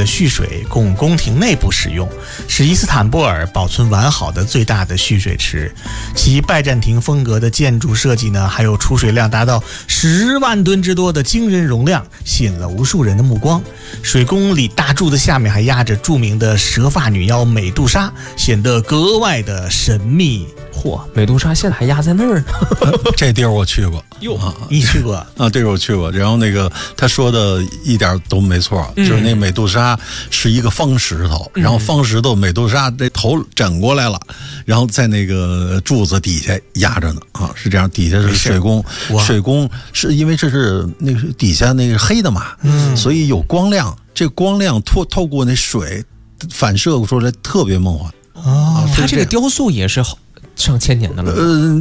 了蓄水，供宫廷内部使用，是伊斯坦布尔保存完好的最大的蓄水池。其拜占庭风格的建筑设计呢，还有出水量达到10万吨之多的惊人容量，吸引了无数人的目光。水宫里大柱子下面还压着著名的蛇发女妖美杜莎，显得格外的神秘。 嚯，美杜莎现在还压在那儿呢。 这地儿我去过。 哟， 你去过啊？这个我去过。然后那个他说的一点都没错，就是那美杜莎是一个方石头，然后方石头美杜莎这头枕过来了，然后在那个柱子底下压着呢啊，是这样。底下是水宫，水宫是因为这是那个底下那个黑的嘛，所以有光亮，这光亮透过那水反射出来，特别梦幻。 哦，它这个雕塑也是上千年的了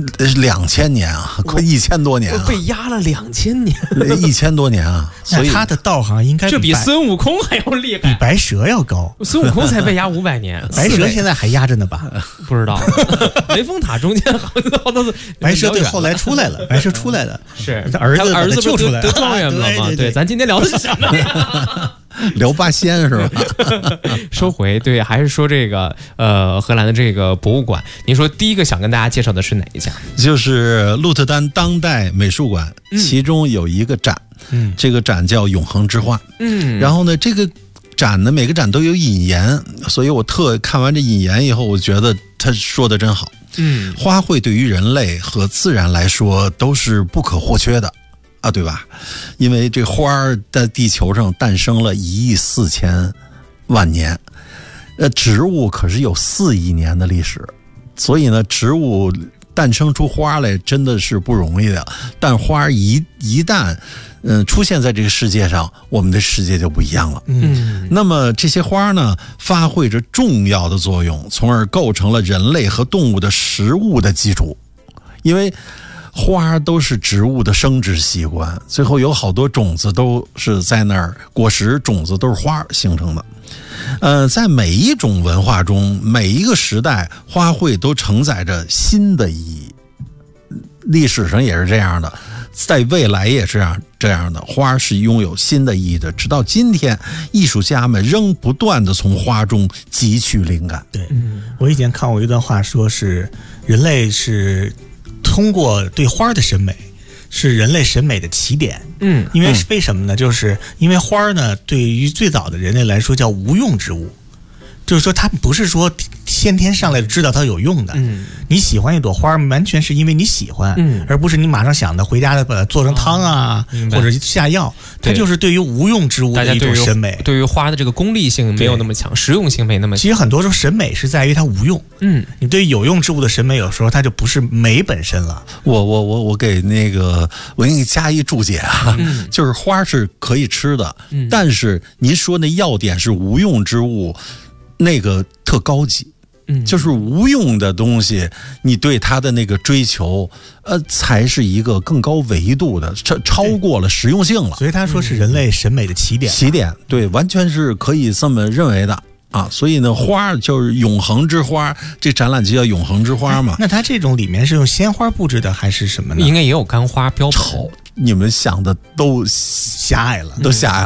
，2000年啊，快1000多年啊， 被压了2000年 ，1000多年啊，所以他的道行应该这比孙悟空还要厉害， 比白蛇要高。 孙悟空才被压500年， 白蛇现在还压着呢吧？ 不知道，雷峰塔中间好多是白蛇，对，后来出来了，白蛇出来了， 是他儿子救出来得状元了嘛？对，咱今天聊的是什么呀？ 聊八仙是吧？ 收回，对，还是说这个荷兰的这个博物馆？您说第一个想跟大家介绍的是哪一家？ 就是鹿特丹当代美术馆，其中有一个展，这个展叫《永恒之花》。然后呢，这个展呢，每个展都有引言，所以我看完这引言以后，我觉得他说的真好。花卉对于人类和自然来说都是不可或缺的。啊，对吧？因为这花儿在地球上诞生了1.4亿年，植物可是有4亿年的历史，所以呢，植物诞生出花来真的是不容易的。但花一旦出现在这个世界上，我们的世界就不一样了。那么这些花呢，发挥着重要的作用，从而构成了人类和动物的食物的基础，因为花都是植物的生殖器官，最后有好多种子都是在那儿，果实种子都是花形成的。在每一种文化中，每一个时代，花卉都承载着新的意义。历史上也是这样的，在未来也是这样的，花是拥有新的意义的。直到今天，艺术家们仍不断地从花中汲取灵感。 对，我以前看过一段话，说是人类是通过对花的审美，是人类审美的起点。因为为什么呢？就是因为花呢，对于最早的人类来说叫无用之物，就是说它不是说先天上来就知道它有用的。你喜欢一朵花，完全是因为你喜欢，而不是你马上想的回家的把它做成汤啊，或者下药。它就是对于无用之物的一种审美。 对于花的这个功利性没有那么强，实用性没那么强。 其实很多时候审美是在于它无用。你对于有用之物的审美，有时候它就不是美本身了。 我给我给你加一注解啊，就是花是可以吃的，但是您说那要点是无用之物，那个特高级。就是无用的东西，你对它的那个追求，才是一个更高维度的，超过了实用性了。 所以他说是人类审美的起点。 起点，对，完全是可以这么认为的啊。所以呢，花就是永恒之花，这展览就叫永恒之花嘛。 那它这种里面是用鲜花布置的还是什么呢？ 应该也有干花标本。 你们想的都狭隘了，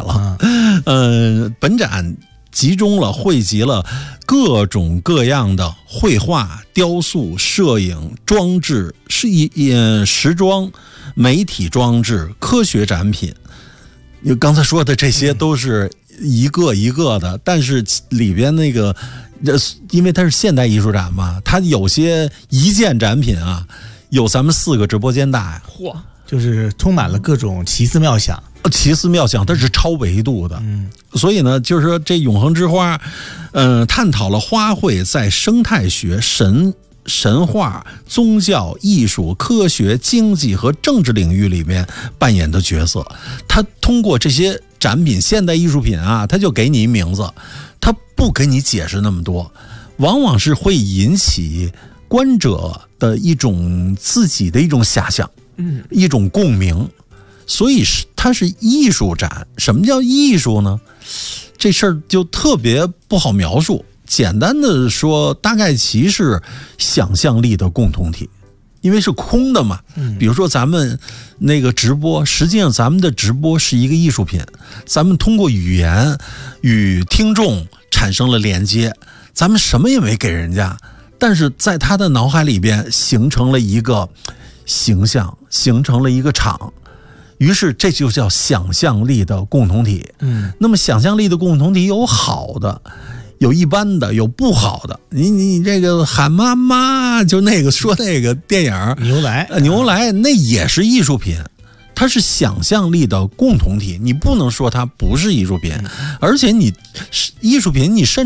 本展汇集了各种各样的绘画、雕塑、摄影、装置、时装、媒体装置、科学展品。你刚才说的这些都是一个一个的，但是里边那个，因为它是现代艺术展嘛，它有些一件展品啊，有咱们4个直播间大呀。 嚯！ 就是充满了各种奇思妙想， 它是超维度的。所以呢，就是说这永恒之花，探讨了花卉在生态学、神话、宗教、艺术、科学、经济和政治领域里面扮演的角色。它通过这些展品，现代艺术品啊，它就给你一名字，它不给你解释那么多，往往是会引起观者的自己的一种遐想。一种共鸣，所以它是艺术展。什么叫艺术呢？这事儿就特别不好描述。简单的说，大概其是想象力的共同体。 因为是空的嘛。比如说咱们那个直播，实际上咱们的直播是一个艺术品，咱们通过语言与听众产生了连接，咱们什么也没给人家，但是在他的脑海里边形成了一个形象，形成了一个场，于是这就叫想象力的共同体。那么想象力的共同体有好的，有一般的，有不好的。你这个喊妈妈，就那个说那个电影牛来那也是艺术品，它是想象力的共同体，你不能说它不是艺术品，而且你艺术品你甚